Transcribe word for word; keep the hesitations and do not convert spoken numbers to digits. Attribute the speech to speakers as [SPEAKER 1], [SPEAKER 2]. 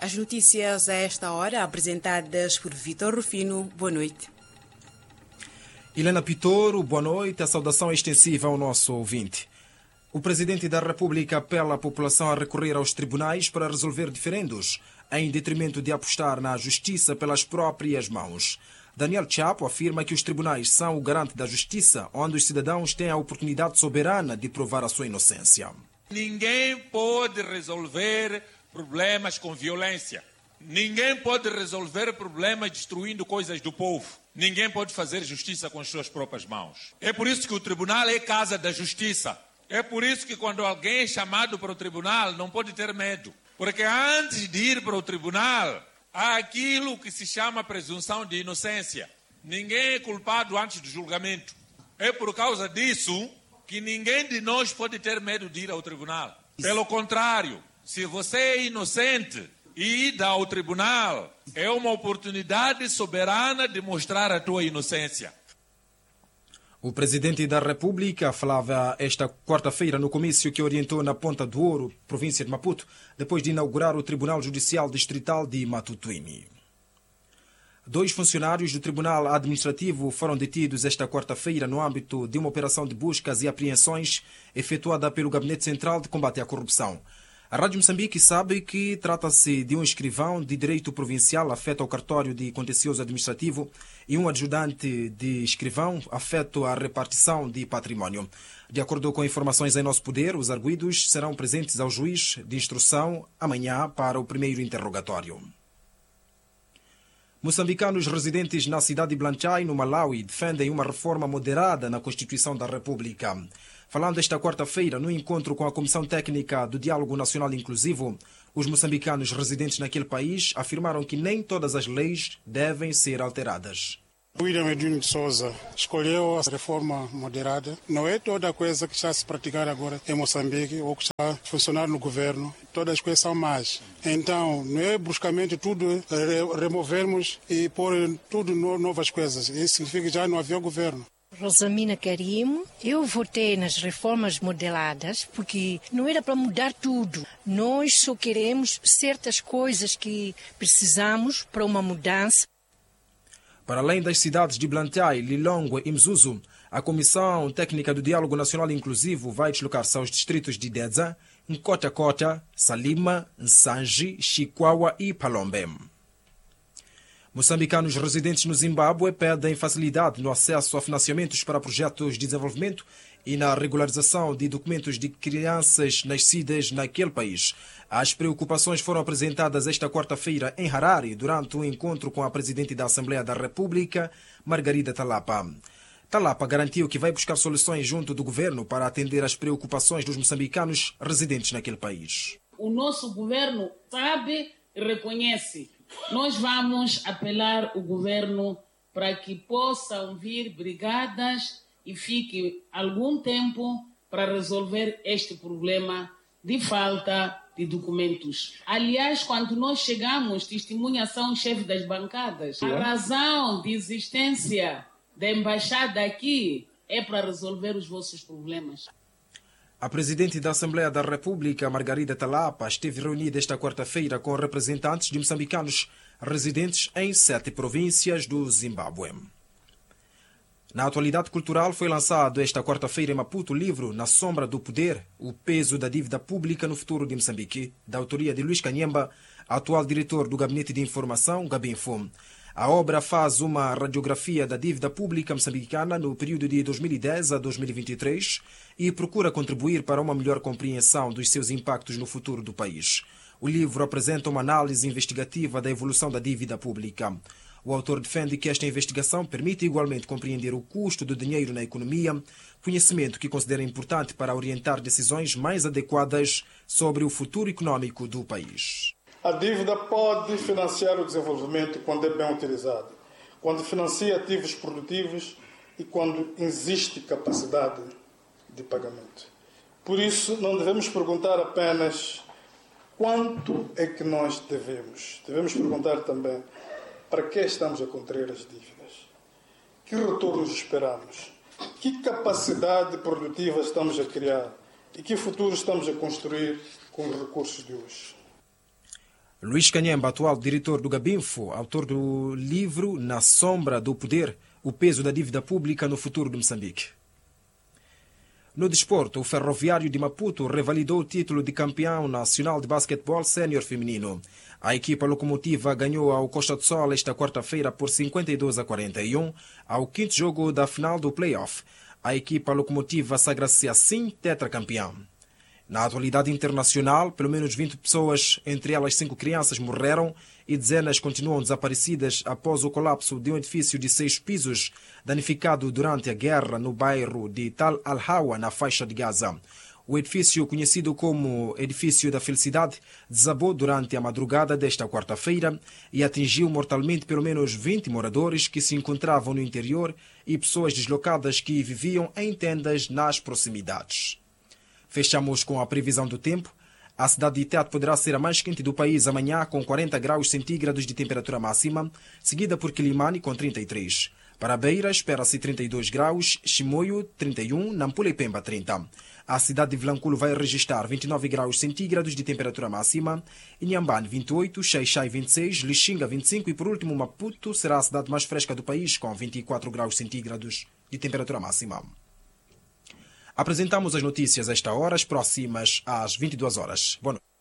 [SPEAKER 1] As notícias a esta hora, apresentadas por Vitor Rufino. Boa noite.
[SPEAKER 2] Helena Pitoro, boa noite. A saudação extensiva ao nosso ouvinte. O Presidente da República apela à população a recorrer aos tribunais para resolver diferendos, em detrimento de apostar na justiça pelas próprias mãos. Daniel Chapo afirma que os tribunais são o garante da justiça, onde os cidadãos têm a oportunidade soberana de provar a sua inocência.
[SPEAKER 3] Ninguém pode resolver problemas com violência. Ninguém pode resolver problemas destruindo coisas do povo. Ninguém pode fazer justiça com as suas próprias mãos. É por isso que o tribunal é casa da justiça. É por isso que quando alguém é chamado para o tribunal, não pode ter medo. Porque antes de ir para o tribunal, há aquilo que se chama presunção de inocência. Ninguém é culpado antes do julgamento. É por causa disso que ninguém de nós pode ter medo de ir ao tribunal. Pelo contrário, se você é inocente e ir ao tribunal, é uma oportunidade soberana de mostrar a tua inocência.
[SPEAKER 2] O Presidente da República falava esta quarta-feira no comício que orientou na Ponta do Ouro, província de Maputo, depois de inaugurar o Tribunal Judicial Distrital de Matutuini. Dois funcionários do Tribunal Administrativo foram detidos esta quarta-feira no âmbito de uma operação de buscas e apreensões efetuada pelo Gabinete Central de Combate à Corrupção. A Rádio Moçambique sabe que trata-se de um escrivão de direito provincial afeto ao cartório de contencioso administrativo e um adjudante de escrivão afeto à repartição de património. De acordo com informações em nosso poder, os arguidos serão presentes ao juiz de instrução amanhã para o primeiro interrogatório. Moçambicanos residentes na cidade de Blanchai, no Malawi, defendem uma reforma moderada na Constituição da República. Falando esta quarta-feira, no encontro com a Comissão Técnica do Diálogo Nacional Inclusivo, os moçambicanos residentes naquele país afirmaram que nem todas as leis devem ser alteradas.
[SPEAKER 4] William Edwin de Souza escolheu a reforma moderada. Não é toda a coisa que está a se praticar agora em Moçambique ou que está a funcionar no governo. Todas as coisas são más. Então, não é bruscamente tudo removermos e pôr tudo novas coisas. Isso significa que já não havia governo.
[SPEAKER 5] Rosamina Karimo, eu votei nas reformas modeladas porque não era para mudar tudo. Nós só queremos certas coisas que precisamos para uma mudança.
[SPEAKER 2] Para além das cidades de Blantyre, Lilongwe e Mzuzu, a Comissão Técnica do Diálogo Nacional Inclusivo vai deslocar-se aos distritos de Dedza, Nkota-Kota, Salima, Nsanji, Chikwawa e Palombe. Moçambicanos residentes no Zimbábue pedem facilidade no acesso a financiamentos para projetos de desenvolvimento e na regularização de documentos de crianças nascidas naquele país. As preocupações foram apresentadas esta quarta-feira em Harare durante um encontro com a Presidente da Assembleia da República, Margarida Talapa. Talapa garantiu que vai buscar soluções junto do governo para atender às preocupações dos moçambicanos residentes naquele país.
[SPEAKER 6] O nosso governo sabe e reconhece. Nós vamos apelar o governo para que possam vir brigadas e fique algum tempo para resolver este problema de falta de documentos. Aliás, quando nós chegamos, testemunhas são chefe das bancadas. A razão de existência da embaixada aqui é para resolver os vossos problemas.
[SPEAKER 2] A Presidente da Assembleia da República, Margarida Talapa, esteve reunida esta quarta-feira com representantes de moçambicanos residentes em sete províncias do Zimbábue. Na atualidade cultural, foi lançado esta quarta-feira em Maputo o livro Na Sombra do Poder, o peso da dívida pública no futuro de Moçambique, da autoria de Luís Canhemba, atual diretor do Gabinete de Informação, Gabinfo. A obra faz uma radiografia da dívida pública moçambicana no período de dois mil e dez a dois mil e vinte e três e procura contribuir para uma melhor compreensão dos seus impactos no futuro do país. O livro apresenta uma análise investigativa da evolução da dívida pública. O autor defende que esta investigação permite igualmente compreender o custo do dinheiro na economia, conhecimento que considera importante para orientar decisões mais adequadas sobre o futuro econômico do país.
[SPEAKER 7] A dívida pode financiar o desenvolvimento quando é bem utilizada, quando financia ativos produtivos e quando existe capacidade de pagamento. Por isso, não devemos perguntar apenas quanto é que nós devemos. Devemos perguntar também para que estamos a contrair as dívidas, que retornos esperamos, que capacidade produtiva estamos a criar e que futuro estamos a construir com os recursos de hoje.
[SPEAKER 2] Luís Canhemba, atual diretor do Gabinfo, autor do livro Na Sombra do Poder, o peso da dívida pública no futuro de Moçambique. No desporto, o Ferroviário de Maputo revalidou o título de campeão nacional de basquetebol sénior feminino. A equipa locomotiva ganhou ao Costa do Sol esta quarta-feira por cinquenta e dois a quarenta e um, ao quinto jogo da final do play-off. A equipa locomotiva sagra-se assim tetracampeã. Na atualidade internacional, pelo menos vinte pessoas, entre elas cinco crianças, morreram e dezenas continuam desaparecidas após o colapso de um edifício de seis pisos danificado durante a guerra no bairro de Tal Al-Hawa, na faixa de Gaza. O edifício, conhecido como Edifício da Felicidade, desabou durante a madrugada desta quarta-feira e atingiu mortalmente pelo menos vinte moradores que se encontravam no interior e pessoas deslocadas que viviam em tendas nas proximidades. Fechamos com a previsão do tempo. A cidade de Tete poderá ser a mais quente do país amanhã, com quarenta graus centígrados de temperatura máxima, seguida por Quilimane com trinta e três. Para Beira, espera-se trinta e dois graus, Chimoio trinta e um, Nampula e Pemba trinta. A cidade de Vilanculo vai registrar vinte e nove graus centígrados de temperatura máxima, Inhambane vinte e oito, Xai-Xai vinte e seis, Lixinga vinte e cinco e por último Maputo será a cidade mais fresca do país, com vinte e quatro graus centígrados de temperatura máxima. Apresentamos as notícias a esta hora, as próximas às vinte e duas horas. Boa noite.